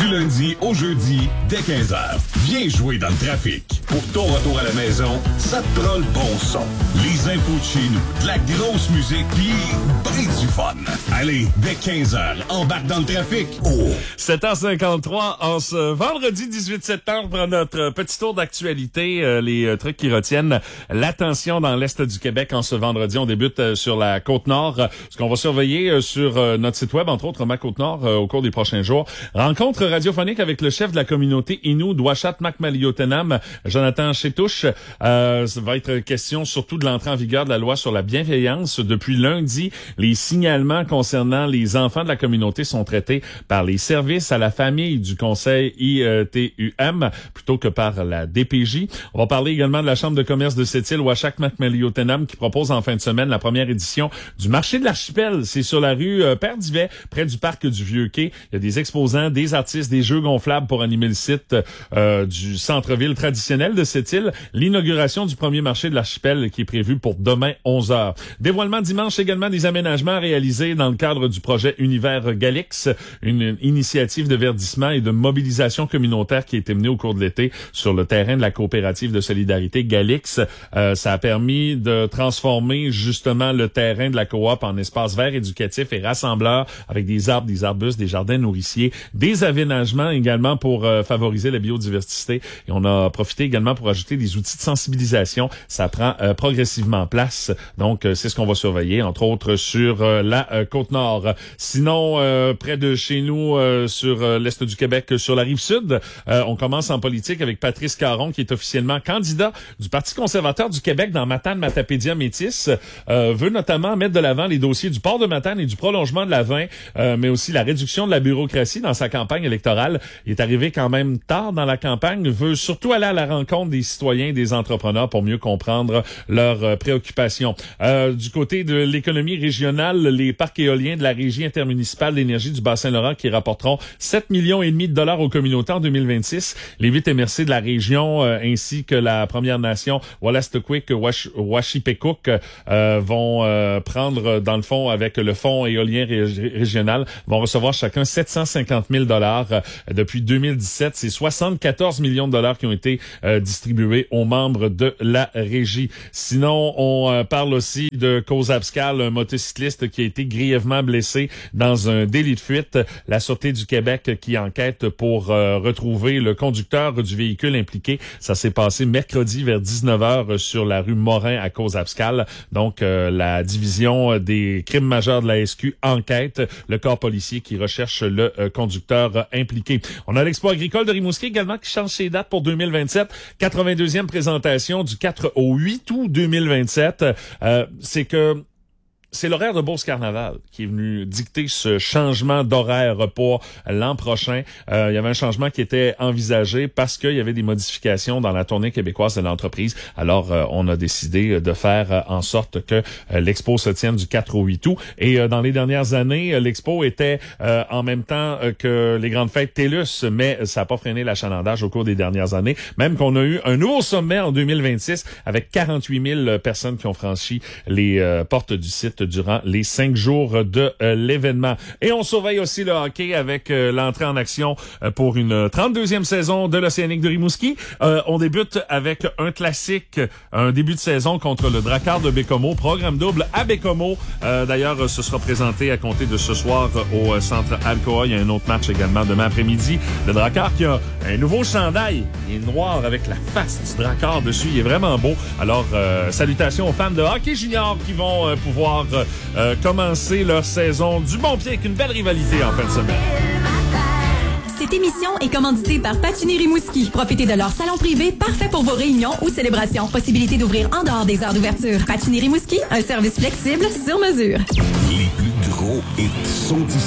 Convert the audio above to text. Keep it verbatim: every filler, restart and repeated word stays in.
Du lundi au jeudi, dès quinze heures. Viens jouer dans le trafic. Pour ton retour à la maison, ça te prend le bon son. Les infos de chez nous, de la grosse musique, pis ben du fun. Allez, dès quinze heures, embarque dans le trafic. Oh! sept heures cinquante-trois, en ce vendredi dix-huit septembre, notre petit tour d'actualité, euh, les euh, trucs qui retiennent l'attention dans l'Est du Québec en ce vendredi. On débute euh, sur la Côte-Nord, ce qu'on va surveiller euh, sur euh, notre site web, entre autres, ma Côte-Nord, euh, au cours des prochains jours. Rencontre radiophonique avec le chef de la communauté Innu d'Ouachat-Macmaliotenam, Jonathan Chétouche. Euh, ça va être question surtout de l'entrée en vigueur de la loi sur la bienveillance. Depuis lundi, les signalements concernant les enfants de la communauté sont traités par les services à la famille du conseil I T U M plutôt que par la D P J. On va parler également de la Chambre de commerce de cette île, Ouachak-Macmaliotenam, qui propose en fin de semaine la première édition du marché de l'archipel. C'est sur la rue euh, Père-Divet, près du parc du Vieux-Quai. Il y a des exposants, des artistes, des jeux gonflables pour animer le site euh, du centre-ville traditionnel de cette île. L'inauguration du premier marché de l'archipel qui est prévu pour demain onze heures. Dévoilement dimanche également des aménagements réalisés dans le cadre du projet Univers Galix, une initiative de verdissement et de mobilisation communautaire qui a été menée au cours de l'été sur le terrain de la coopérative de solidarité Galix. Euh, ça a permis de transformer justement le terrain de la coop en espace vert éducatif et rassembleur avec des arbres, des arbustes, des jardins nourriciers, des aménagements également pour euh, favoriser la biodiversité. Et on a profité également pour ajouter des outils de sensibilisation. Ça prend euh, progressivement place. Donc, euh, c'est ce qu'on va surveiller, entre autres, sur euh, la euh, Côte-Nord. Sinon, euh, près de chez nous, euh, sur euh, l'Est du Québec, sur la Rive-Sud, euh, on commence en politique avec Patrice Caron, qui est officiellement candidat du Parti conservateur du Québec dans Matane-Matapédia-Métis. Euh, veut notamment mettre de l'avant les dossiers du port de Matane et du prolongement de la vingt, euh, mais aussi la réduction de la bureaucratie dans sa campagne électorale. Il est arrivé quand même tard dans la campagne, veut surtout aller à la rencontre des citoyens et des entrepreneurs pour mieux comprendre leurs euh, préoccupations. Euh, du côté de l'économie régionale, les parcs éoliens de la Régie intermunicipale d'énergie du Bas-Saint-Laurent qui rapporteront sept millions et demi de dollars aux communautés en deux mille vingt-six. Les huit M R C de la région euh, ainsi que la Première Nation Wolastoqiyik Wash- Washipekuk euh, vont euh, prendre, dans le fond, avec le fonds éolien ré- régional, vont recevoir chacun sept cent cinquante mille dollars. Euh, depuis deux mille dix-sept, c'est soixante-quatorze millions de dollars qui ont été euh, distribués aux membres de la régie. Sinon, on euh, parle aussi de cause abscale, un motocycliste qui a été grièvement blessé dans un délit de fuite. La Sûreté du Québec qui enquête pour euh, retrouver le conducteur du véhicule impliqué. Ça s'est passé mercredi vers dix-neuf heures sur la rue Morin à cause abscale. Donc, euh, la division des crimes majeurs de la S Q enquête le corps policier qui recherche le euh, conducteur impliqué. On a l'Expo agricole de Rimouski également qui change ses dates pour deux mille vingt-sept. quatre-vingt-deuxième présentation du quatre au huit août deux mille vingt-sept. Euh, c'est que c'est l'horaire de Beauce Carnaval qui est venu dicter ce changement d'horaire pour l'an prochain. Euh, il y avait un changement qui était envisagé parce qu'il y avait des modifications dans la tournée québécoise de l'entreprise. Alors, euh, on a décidé de faire euh, en sorte que euh, l'expo se tienne du quatre au huit août. Et euh, dans les dernières années, euh, l'expo était euh, en même temps euh, que les grandes fêtes TELUS, mais ça n'a pas freiné l'achalandage au cours des dernières années. Même qu'on a eu un nouveau sommet en deux mille vingt-six avec quarante-huit mille personnes qui ont franchi les euh, portes du site durant les cinq jours de euh, l'événement. Et on surveille aussi le hockey avec euh, l'entrée en action euh, pour une trente-deuxième saison de l'Océanique de Rimouski. Euh, on débute avec un classique, un début de saison contre le Drakkar de Baie-Comeau, programme double à Baie-Comeau. Euh, d'ailleurs, ce sera présenté à compter de ce soir au euh, Centre Alcoa. Il y a un autre match également demain après-midi. Le Drakkar qui a un nouveau chandail. Il est noir avec la face du Drakkar dessus. Il est vraiment beau. Alors, euh, salutations aux fans de hockey junior qui vont euh, pouvoir Euh, commencer leur saison du bon pied avec une belle rivalité en fin de semaine. Cette émission est commanditée par Patinir Rimouski. Profitez de leur salon privé parfait pour vos réunions ou célébrations. Possibilité d'ouvrir en dehors des heures d'ouverture. Patinir Rimouski, un service flexible sur mesure. Les plus gros hits sont ici.